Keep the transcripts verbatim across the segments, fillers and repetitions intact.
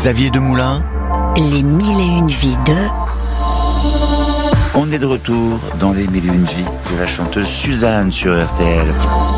Xavier Demoulin. Les mille et une vies de... On est de retour dans les mille et une vies de la chanteuse Suzanne sur R T L.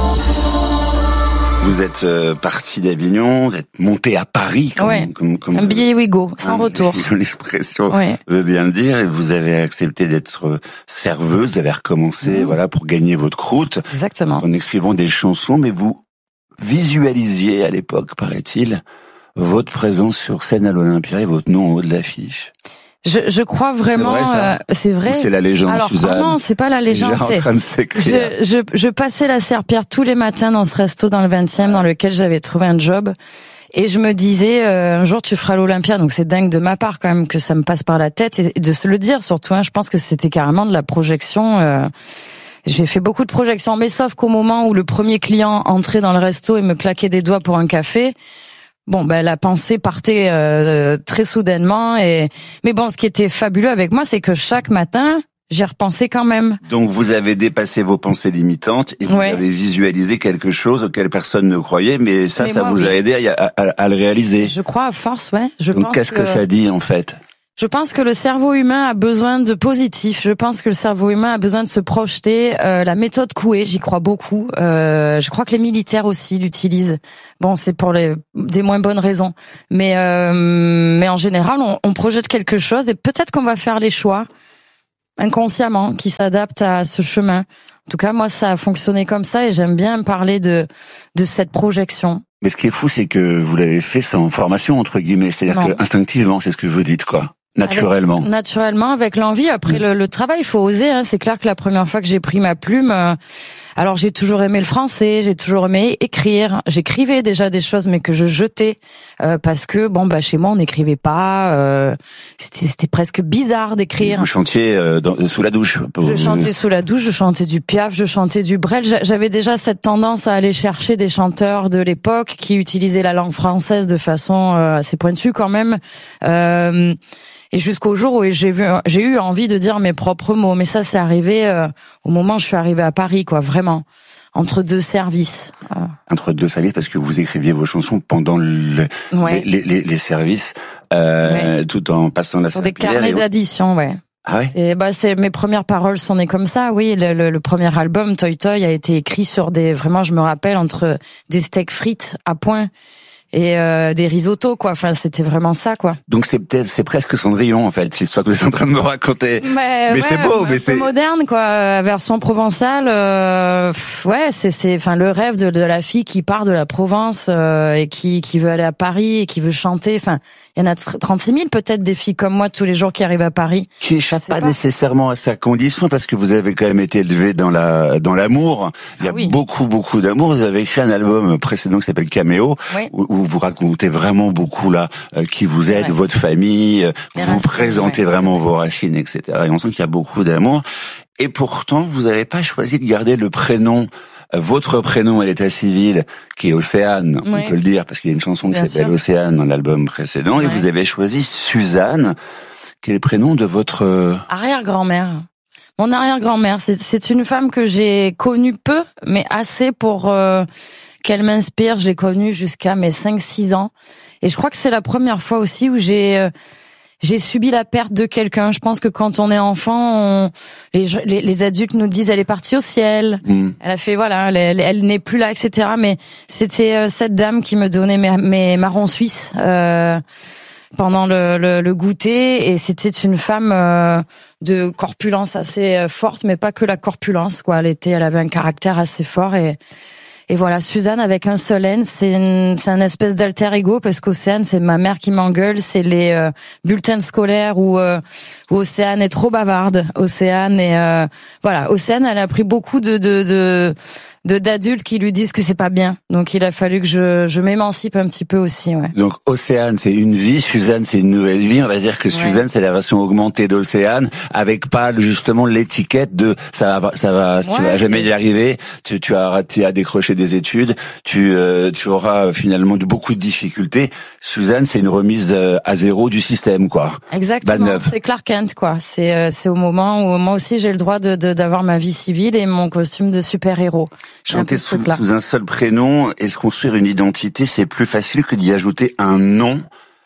Vous êtes euh, parti d'Avignon, vous êtes monté à Paris, comme, ouais. comme, comme un billet Ouigo, sans hein, retour. L'expression ouais. veut bien le dire. Et vous avez accepté d'être serveuse, vous avez recommencé, mmh. voilà, pour gagner votre croûte. Exactement. En écrivant des chansons, mais vous visualisiez à l'époque, paraît-il, votre présence sur scène à l'Olympia et votre nom en haut de l'affiche. Je, je crois vraiment, c'est vrai, euh, c'est vrai. Ou c'est la légende, Alors, Suzanne. Non, c'est pas la légende. C'est en train de s'écrire. Je, je, je passais la serpillère tous les matins dans ce resto dans le vingtième dans lequel j'avais trouvé un job. Et je me disais, euh, un jour tu feras l'Olympia. Donc c'est dingue de ma part quand même que ça me passe par la tête et de se le dire surtout. Hein, je pense que c'était carrément de la projection. Euh, J'ai fait beaucoup de projections, mais sauf qu'au moment où le premier client entrait dans le resto et me claquait des doigts pour un café, bon, ben la pensée partait euh, très soudainement. Et mais bon, ce qui était fabuleux avec moi, c'est que chaque matin, j'y repensais quand même. Donc vous avez dépassé vos pensées limitantes et vous ouais. avez visualisé quelque chose auquel personne ne croyait, mais ça, mais ça moi, vous oui. a aidé à, à, à le réaliser. Je crois à force, ouais. Je Donc pense qu'est-ce que... que ça dit en fait ? Je pense que le cerveau humain a besoin de positif. Je pense que le cerveau humain a besoin de se projeter. Euh, la méthode Coué, j'y crois beaucoup. Euh, je crois que les militaires aussi l'utilisent. Bon, c'est pour les des moins bonnes raisons, mais euh, mais en général, on, on projette quelque chose et peut-être qu'on va faire les choix inconsciemment qui s'adaptent à ce chemin. En tout cas, moi, ça a fonctionné comme ça et j'aime bien parler de de cette projection. Mais ce qui est fou, c'est que vous l'avez fait sans formation entre guillemets, c'est-à-dire non. que instinctivement, c'est ce que vous dites, quoi. Naturellement. Avec, naturellement, avec l'envie. Après, mmh. le, le travail, il faut oser. Hein. C'est clair que la première fois que j'ai pris ma plume, euh, alors j'ai toujours aimé le français, j'ai toujours aimé écrire. J'écrivais déjà des choses, mais que je jetais euh, parce que bon, bah chez moi, on n'écrivait pas. Euh, c'était, c'était presque bizarre d'écrire. Vous chantiez euh, dans, sous la douche. Pour... Je chantais sous la douche, je chantais du Piaf, je chantais du Brel. J'avais déjà cette tendance à aller chercher des chanteurs de l'époque qui utilisaient la langue française de façon euh, assez pointue quand même. Euh, Et jusqu'au jour où j'ai vu, j'ai eu envie de dire mes propres mots. Mais ça, c'est arrivé euh, au moment où je suis arrivée à Paris, quoi, vraiment, entre deux services. Euh. Entre deux services, parce que vous écriviez vos chansons pendant le, ouais. les, les, les services, euh, ouais. tout en passant la sur des carnets on... d'addition, ouais. Ah ouais. Et bah c'est mes premières paroles sont nées comme ça. Oui, le, le, le premier album Toy Toy a été écrit sur des, vraiment, je me rappelle, entre des steaks frites à point. Et euh, des risottos, quoi. Enfin, c'était vraiment ça, quoi. Donc c'est peut-être, c'est presque Cendrillon, en fait, l'histoire que vous êtes en train de me raconter. Mais, mais ouais, c'est beau, un mais c'est moderne, quoi. Version provençale. Euh, ouais, c'est, c'est, enfin, le rêve de, de la fille qui part de la Provence euh, et qui, qui veut aller à Paris et qui veut chanter. Enfin, il y en a trente-six mille peut-être des filles comme moi tous les jours qui arrivent à Paris. Qui échappent pas, pas nécessairement à sa condition, parce que vous avez quand même été élevé dans la dans l'amour. Il y a ah oui. beaucoup beaucoup d'amour. Vous avez écrit un album précédent qui s'appelle Caméo, oui. où, où vous racontez vraiment beaucoup là euh, qui vous êtes, ouais. votre famille, euh, vous racines, présentez ouais. vraiment vos racines, et cetera. Et on sent qu'il y a beaucoup d'amour. Et pourtant, vous n'avez pas choisi de garder le prénom. Votre prénom à l'état civil, qui est Océane, oui. on peut le dire, parce qu'il y a une chanson qui Bien s'appelle sûr. Océane dans l'album précédent, ouais. et vous avez choisi Suzanne, qui est le prénom de votre... arrière-grand-mère. Mon arrière-grand-mère, c'est, c'est une femme que j'ai connue peu, mais assez pour euh, qu'elle m'inspire. Je l'ai connue jusqu'à mes cinq six ans. Et je crois que c'est la première fois aussi où j'ai... Euh, J'ai subi la perte de quelqu'un. Je pense que quand on est enfant, on, les, les, les adultes nous disent elle est partie au ciel, mmh. elle a fait voilà, elle, elle, elle n'est plus là, et cetera. Mais c'était euh, cette dame qui me donnait mes, mes marrons suisses euh, pendant le, le, le goûter, et c'était une femme euh, de corpulence assez euh, forte, mais pas que la corpulence, quoi. Elle était, elle avait un caractère assez fort et Et voilà, Suzanne avec un seul N, c'est une, c'est un espèce d'alter ego, parce qu'Océane, c'est ma mère qui m'engueule, c'est les euh, bulletins scolaires où, euh, où Océane est trop bavarde. Océane et euh, voilà, Océane, elle a pris beaucoup de de de, de d'adultes qui lui disent que c'est pas bien. Donc il a fallu que je je m'émancipe un petit peu aussi, ouais. Donc Océane, c'est une vie, Suzanne, c'est une nouvelle vie. On va dire que Suzanne, ouais. c'est la version augmentée d'Océane, avec pas justement l'étiquette de ça va ça va ouais, tu vas jamais y arriver, tu tu as raté à décrocher des études, tu euh, tu auras finalement de beaucoup de difficultés. Suzanne, c'est une remise euh, à zéro du système, quoi. Exactement. C'est Clark Kent, quoi. C'est euh, c'est au moment où moi aussi j'ai le droit de, de d'avoir ma vie civile et mon costume de super-héros. Chanter sous, sous un seul prénom et se construire une identité, c'est plus facile que d'y ajouter un nom.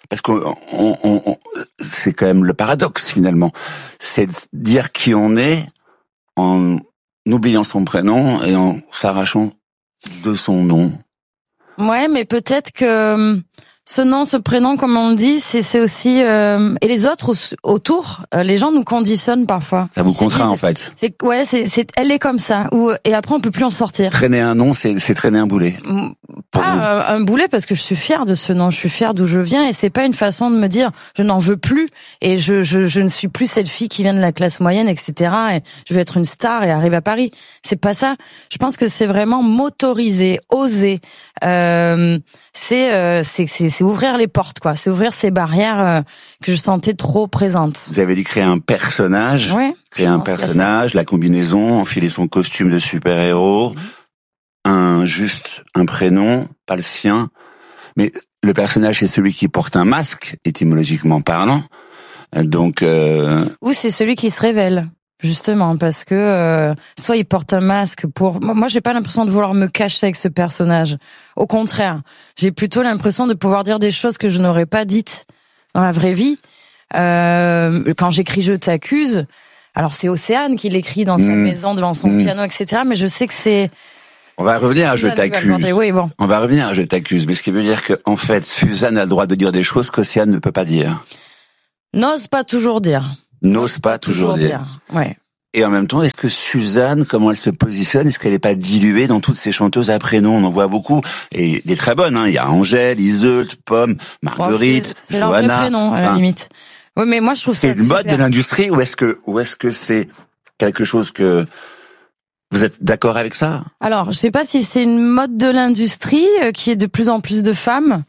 parce qu'on, on, on, on, c'est quand même le paradoxe finalement, c'est de dire qui on est en oubliant son prénom et en s'arrachant de son nom. Ouais, mais peut-être que ce nom, ce prénom, comme on le dit, c'est, c'est aussi euh, et les autres au, autour, euh, les gens nous conditionnent parfois. Ça vous Ils contraint disent, en fait. C'est, ouais, c'est, c'est, elle est comme ça. Ou et après on peut plus en sortir. Traîner un nom, c'est, c'est traîner un boulet. Pas euh, un boulet parce que je suis fière de ce nom, je suis fière d'où je viens et c'est pas une façon de me dire je n'en veux plus et je, je, je ne suis plus cette fille qui vient de la classe moyenne, et cetera. Et je vais être une star et arriver à Paris. C'est pas ça. Je pense que c'est vraiment m'autoriser, oser. Euh, c'est, euh, c'est, c'est, c'est ouvrir les portes, quoi. C'est ouvrir ces barrières euh, que je sentais trop présentes. Vous avez dit créer un personnage, ouais, créer un personnage, la combinaison, enfiler son costume de super-héros. Mmh. Un juste un prénom, pas le sien, mais le personnage c'est celui qui porte un masque, étymologiquement parlant. Donc euh... ou c'est celui qui se révèle, justement, parce que euh, soit il porte un masque pour. Moi, j'ai pas l'impression de vouloir me cacher avec ce personnage. Au contraire, j'ai plutôt l'impression de pouvoir dire des choses que je n'aurais pas dites dans la vraie vie. Euh, quand j'écris Je t'accuse, alors c'est Océane qui l'écrit dans mmh. sa maison devant son mmh. piano, et cetera. Mais je sais que c'est On va revenir à Je t'accuse. Oui, bon. On va revenir à Je t'accuse. Mais ce qui veut dire que, en fait, Suzanne a le droit de dire des choses qu'Océane ne peut pas dire. N'ose pas toujours dire. N'ose pas, pas toujours, toujours dire. dire. Ouais. Et en même temps, est-ce que Suzanne, comment elle se positionne, est-ce qu'elle n'est pas diluée dans toutes ces chanteuses à prénom? On en voit beaucoup, et des très bonnes, hein. Il y a Angèle, Iseult, Pomme, Marguerite, bon, c'est, c'est Johanna. C'est leur vrai prénom, à la limite. Oui, mais moi, je trouve c'est ça une mode de l'industrie, ou est-ce que, ou est-ce que c'est quelque chose que vous êtes d'accord avec ça? Alors, je sais pas si c'est une mode de l'industrie euh, qui est de plus en plus de femmes.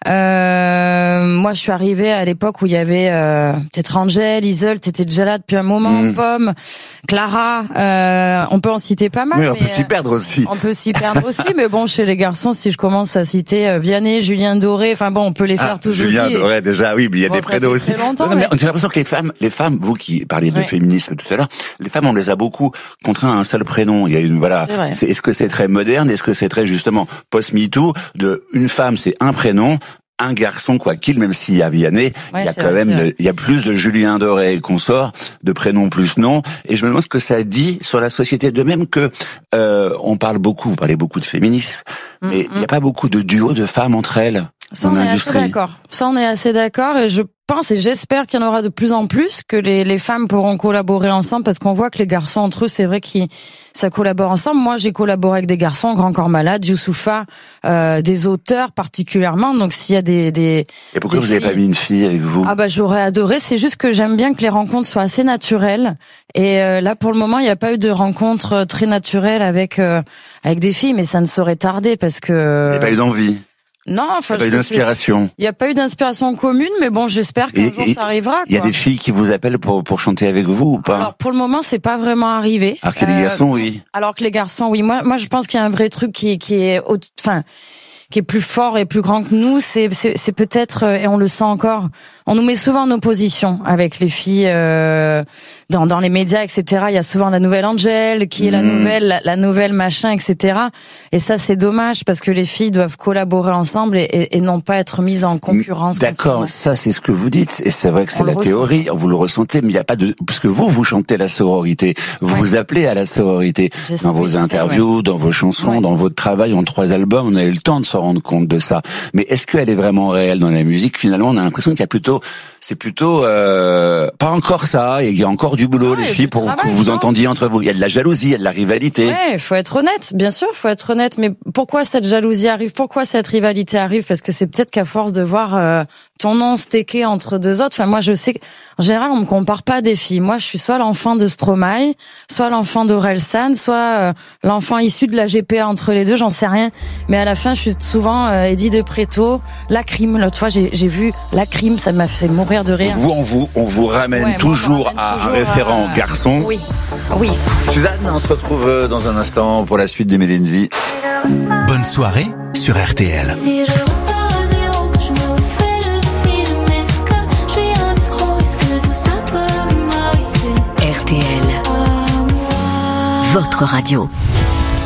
Euh, moi, je suis arrivée à l'époque où il y avait euh, peut-être Angèle, Iseult, t'étais déjà là depuis un moment, mmh. Pomme, Clara. Euh, on peut en citer pas mal. Oui, on mais, peut s'y perdre aussi. On peut s'y perdre aussi, mais bon, chez les garçons, si je commence à citer euh, Vianney, Julien Doré, enfin bon, on peut les faire ah, tous Julien aussi. Julien Doré, déjà, oui, mais il y a bon, des prénoms aussi. Longtemps, non, mais... mais on a l'impression que les femmes, les femmes, vous qui parliez de oui. féminisme tout à l'heure, les femmes, on les a beaucoup contraints à un seul prénom. Il y a une voilà. C'est c'est, est-ce que c'est très moderne? Est-ce que c'est très justement post-MeToo de une femme, c'est un prénom? Un garçon, quoi qu'il, même s'il y a Vianney, ouais, il y a quand vrai, même, de, il y a plus de Julien Doré qu'on sort, de prénom plus nom. Et je me demande ce que ça dit sur la société, de même que euh, on parle beaucoup, vous parlez beaucoup de féminisme, mm-hmm. mais il n'y a pas beaucoup de duos de femmes entre elles. Ça, on est assez d'accord. Ça, on est assez d'accord, et je pense et j'espère qu'il y en aura de plus en plus, que les, les femmes pourront collaborer ensemble, parce qu'on voit que les garçons entre eux, c'est vrai qu'ils ça collabore ensemble. Moi, j'ai collaboré avec des garçons, Grand Corps Malade, Youssoupha, euh, des auteurs particulièrement. Donc, s'il y a des, des et pourquoi des vous n'avez pas mis une fille avec vous? Ah bah, j'aurais adoré. C'est juste que j'aime bien que les rencontres soient assez naturelles. Et euh, là, pour le moment, il n'y a pas eu de rencontre très naturelle avec euh, avec des filles, mais ça ne saurait tarder parce que. Il n'y a pas eu d'envie. Non, enfin, il n'y a pas eu d'inspiration. Il n'y a pas eu d'inspiration commune, mais bon, j'espère qu'un et, jour et ça arrivera. Il y a des filles qui vous appellent pour pour chanter avec vous ou pas? Alors pour le moment, c'est pas vraiment arrivé. Alors que les euh, garçons, oui. Alors que les garçons, oui. Moi, moi, je pense qu'il y a un vrai truc qui qui est, enfin, qui est plus fort et plus grand que nous. C'est c'est, c'est peut-être, et on le sent encore. On nous met souvent en opposition avec les filles euh, dans dans les médias, et cetera. Il y a souvent la nouvelle Angèle, qui est la mmh. nouvelle, la, la nouvelle machin, et cetera. Et ça, c'est dommage parce que les filles doivent collaborer ensemble et, et, et non pas être mises en concurrence. D'accord, ça c'est ce que vous dites et c'est vrai que c'est on la théorie. Vous le ressentez, mais il n'y a pas de parce que vous vous chantez la sororité, vous ouais. vous appelez à la sororité J'ai dans vos interviews, ouais. dans vos chansons, ouais. dans votre travail en trois albums. On a eu le temps de se rendre compte de ça. Mais est-ce qu'elle est vraiment réelle dans la musique? Finalement, on a l'impression qu'il y a plutôt c'est plutôt euh, pas encore ça, et il y a encore du boulot, ah, les filles, pour travail, que vous non entendiez entre vous. Il y a de la jalousie, il y a de la rivalité. Ouais, faut être honnête, bien sûr, faut être honnête. Mais pourquoi cette jalousie arrive? Pourquoi cette rivalité arrive? Parce que c'est peut-être qu'à force de voir euh, ton nom stéqué entre deux autres. Enfin, moi, je sais qu'en général, on me compare pas à des filles. Moi, je suis soit l'enfant de Stromae, soit l'enfant d'Orelsan, soit euh, l'enfant issu de la G P A entre les deux. J'en sais rien. Mais à la fin, je suis souvent euh, Eddie de Préto, Lacrim. L'autre fois, j'ai, j'ai vu Lacrim, ça m'a fait mourir de rire. Vous, on vous, on vous ramène ouais, toujours on ramène à toujours un référent à... garçon. Oui, oui. Suzanne, on se retrouve dans un instant pour la suite des Mélène Vie. Bonne soirée sur R T L. Si je repars à zéro, que je me fais le film, est-ce que je suis un escroc, est-ce que tout ça peut m'arriver? R T L, votre radio. Tous les jours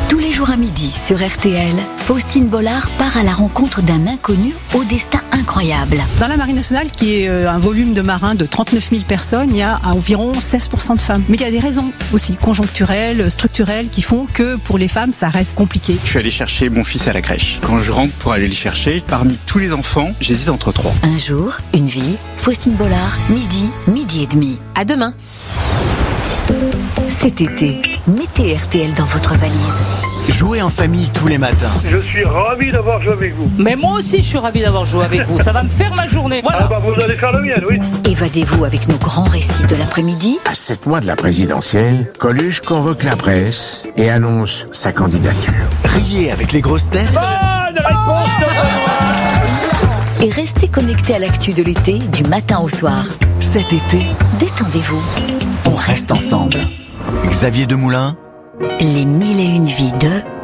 jour à midi sur R T L, Faustine Bollard part à la rencontre d'un inconnu au destin incroyable. Dans la Marine nationale, qui est un volume de marins de trente-neuf mille personnes, il y a environ seize pour cent de femmes. Mais il y a des raisons aussi conjoncturelles, structurelles, qui font que pour les femmes, ça reste compliqué. Je suis allé chercher mon fils à la crèche. Quand je rentre pour aller le chercher, parmi tous les enfants, j'hésite entre trois. Un jour, une vie, Faustine Bollard, midi, midi et demi. À demain. Cet été, mettez R T L dans votre valise. Jouez en famille tous les matins. Je suis ravi d'avoir joué avec vous. Mais moi aussi, je suis ravi d'avoir joué avec vous. Ça va me faire ma journée. Voilà. Ah bah vous allez faire le mien, oui. Évadez-vous avec nos grands récits de l'après-midi. À sept mois de la présidentielle, Coluche convoque la presse et annonce sa candidature. Riez avec les grosses têtes. Bonne réponse de Et restez connectés à l'actu de l'été, du matin au soir. Cet été, Détendez-vous. on reste ensemble. Xavier Demoulin, Les mille et une vies de